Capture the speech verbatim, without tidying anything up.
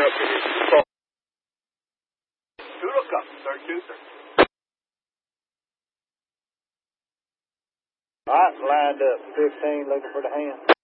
Two look up, sir, two, sir. All right, lined up. fifteen looking for the hand.